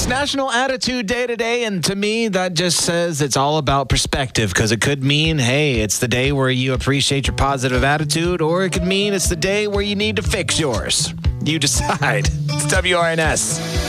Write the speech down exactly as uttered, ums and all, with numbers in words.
National Attitude Day today, and to me, that just says it's all about perspective, because it could mean, hey, it's the day where you appreciate your positive attitude, or it could mean it's the day where you need to fix yours. You decide. It's W R N S.